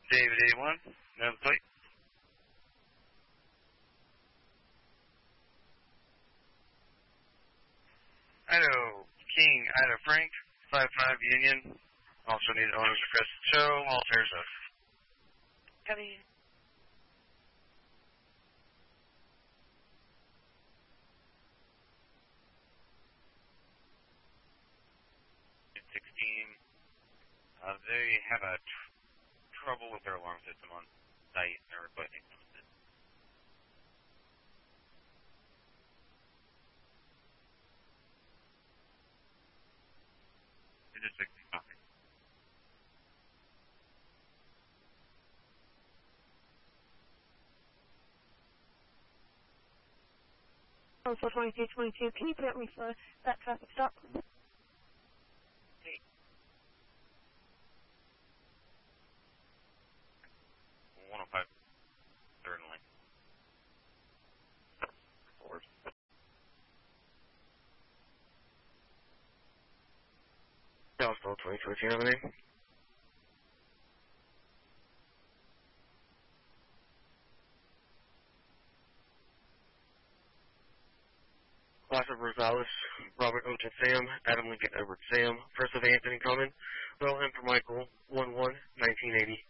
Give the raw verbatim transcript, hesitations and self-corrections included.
David eight one, no plate. Idaho King, Idaho Frank, five five Union. Also need owner's request to tow, all fares up. Copy. sixteen, uh, they have a tr trouble with their alarm system on site. They're requesting some assistance. It is sixteen. Okay. Oh, four twenty-two twenty-two. Can you put me for that traffic stop? one oh five, certainly. Four. Dallas twenty twenty-two, have a name? Classic Rosales, Robert Ocean Sam, Adam Lincoln Edward Sam, First of Anthony Common, Will M for Michael, one one, nineteen eighty.